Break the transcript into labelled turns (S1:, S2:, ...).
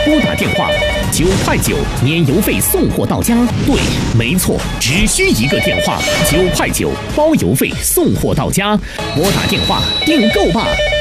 S1: 拨打电话9.9块，免邮费送货到家。对，没错，只需一个电话，9.9块包邮费送货到家。拨打电话订购吧。